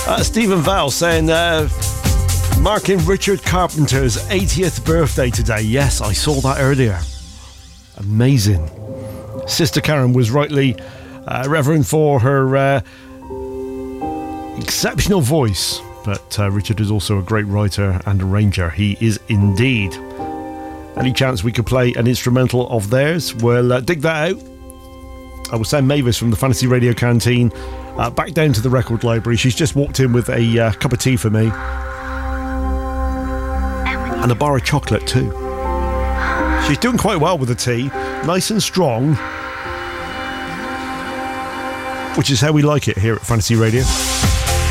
Stephen Val saying, marking Richard Carpenter's 80th birthday today. Yes, I saw that earlier. Amazing. Sister Karen was rightly reverend for her exceptional voice, but Richard is also a great writer and arranger. He is indeed. Any chance we could play an instrumental of theirs? We'll dig that out. I will send Mavis from the Fantasy Radio Canteen back down to the record library. She's just walked in with a cup of tea for me. And a bar of chocolate too. She's doing quite well with the tea. Nice and strong. Which is how we like it here at Fantasy Radio.